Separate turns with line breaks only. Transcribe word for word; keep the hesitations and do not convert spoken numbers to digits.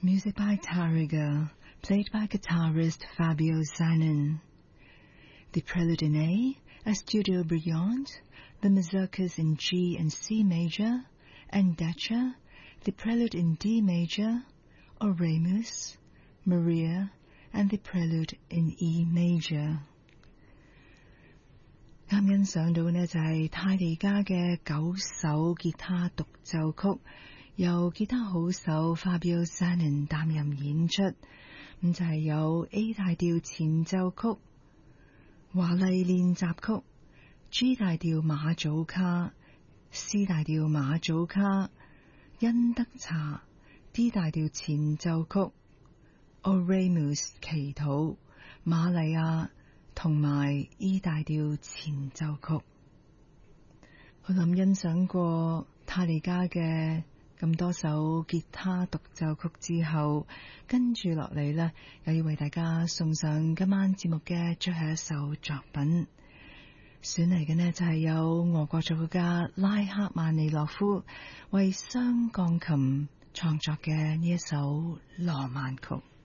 Music by Tariga, played by guitarist Fabio Zanin. The Prelude in A, Estudio Brillante, the Mazurkas in G and C major, Endecha, the Prelude in D major, Oremus, Maria, and the Prelude in E major. 啱欣賞到呢就係泰利加嘅九首吉他獨奏曲，由吉他好手 Fabio Zanin 擔任演出，咁就係有 A 大調前奏曲、華麗練習曲、G 大調馬祖卡、C 大調馬祖卡、恩德查、D 大調前奏曲、Oremus 祈禱、瑪利亞同埋 E 大調前奏曲。我諗欣賞過泰利加嘅咁多首吉他獨奏曲之後，跟住落嚟呢，又要為大家送上今晚節目嘅最後一首作品。選嚟嘅呢就係有俄國作曲家拉赫曼尼諾夫為雙鋼琴創作嘅呢一首浪漫曲。